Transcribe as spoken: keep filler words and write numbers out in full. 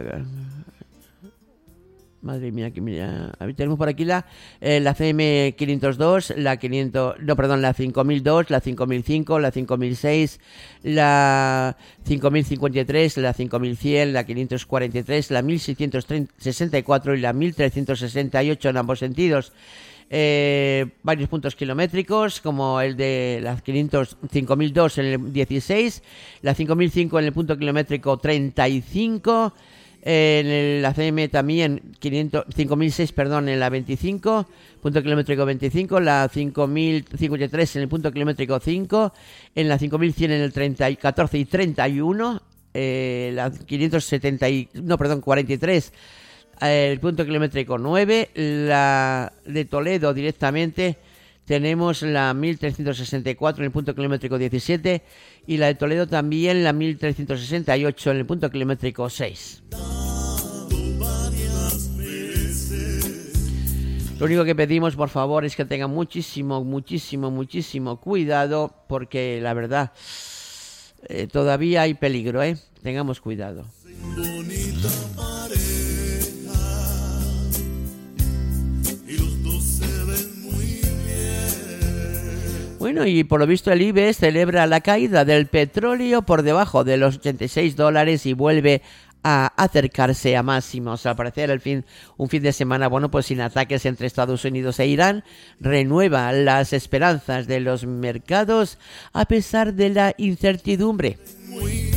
Madre mía, que mira, a ver, tenemos por aquí la, eh, la C M quinientos dos, la quinientos, no, perdón, la cinco mil dos, la cinco mil cinco, la cinco mil seis, la cinco mil cincuenta y tres, la cinco mil cien, la quinientos cuarenta y tres, la mil seiscientos sesenta y cuatro y la mil trescientos sesenta y ocho en ambos sentidos. Eh, varios puntos kilométricos, como el de la quinientos, cinco mil dos en el dieciséis, la cinco mil cinco en el punto kilométrico treinta y cinco, en el, la C M también quinientos, cinco mil seis, perdón, en la veinticinco, punto kilométrico veinticinco, la cinco mil cincuenta y tres en el punto kilométrico cinco, en la cinco mil cien en el treinta, catorce y treinta y uno, eh, la quinientos setenta y, no, perdón, cuarenta y tres, el punto kilométrico nueve, la de Toledo directamente tenemos la mil trescientos sesenta y cuatro en el punto kilométrico diecisiete y la de Toledo también la mil trescientos sesenta y ocho en el punto kilométrico seis. Lo único que pedimos, por favor, es que tengan muchísimo, muchísimo, muchísimo cuidado, porque la verdad, eh, todavía hay peligro, ¿eh? Tengamos cuidado. Bueno, y por lo visto el IBEX celebra la caída del petróleo por debajo de los ochenta y seis dólares y vuelve a acercarse a máximos. Al parecer el fin, un fin de semana, bueno, pues sin ataques entre Estados Unidos e Irán, renueva las esperanzas de los mercados a pesar de la incertidumbre.